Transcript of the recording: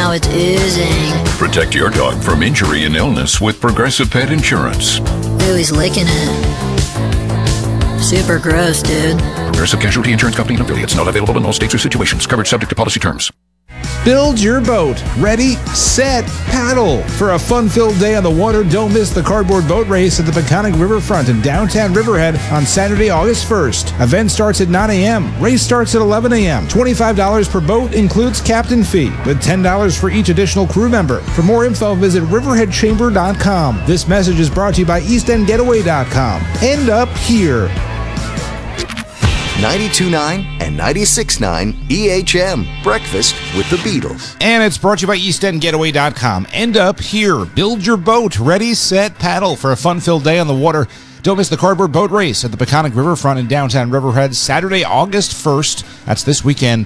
now it's oozing. Protect your dog from injury and illness with Progressive Pet Insurance. Ooh, he's licking it. Super gross, dude. Progressive Casualty Insurance Company and affiliates. Not available in all states or situations. Coverage subject to policy terms. Build your boat. Ready, set, paddle. For a fun-filled day on the water, don't miss the cardboard boat race at the Peconic Riverfront in downtown Riverhead on Saturday, August 1st. Event starts at 9 a.m. Race starts at 11 a.m. $25 per boat includes captain fee, with $10 for each additional crew member. For more info, visit riverheadchamber.com. This message is brought to you by eastendgetaway.com. End up here. 92.9 and 96.9 EHM. Breakfast with the Beatles. And it's brought to you by eastendgetaway.com. End up here. Build your boat. Ready, set, paddle for a fun-filled day on the water. Don't miss the cardboard boat race at the Peconic Riverfront in downtown Riverhead, Saturday, August 1st. That's this weekend.